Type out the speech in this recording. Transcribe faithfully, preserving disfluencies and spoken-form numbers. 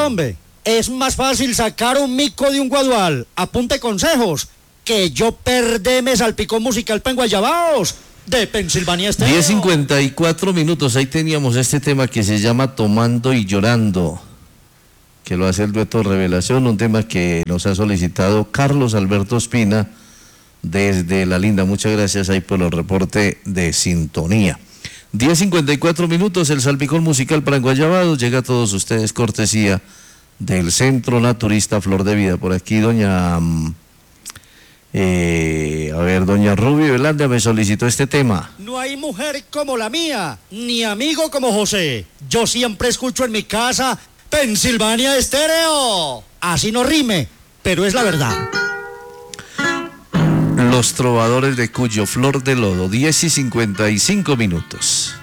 hombre. Es más fácil sacar un mico de un guadual. Apunte consejos. Que yo perdeme salpicón musical pa' en Guayabaos de Pensilvania Estéreo. diez cincuenta y cuatro minutos, ahí teníamos este tema que se llama Tomando y Llorando, que lo hace el dueto Revelación, un tema que nos ha solicitado Carlos Alberto Espina desde La Linda. Muchas gracias ahí por el reporte de sintonía. diez cincuenta y cuatro minutos, el salpicón musical para Guayabados llega a todos ustedes cortesía del Centro Naturista Flor de Vida. Por aquí doña... Eh, a ver, doña Rubio Velandia me solicitó este tema. No hay mujer como la mía, ni amigo como José. Yo siempre escucho en mi casa Pensilvania Estéreo. Así no rime, pero es la verdad. Los Trovadores de Cuyo, Flor de Lodo, diez y cincuenta y cinco minutos.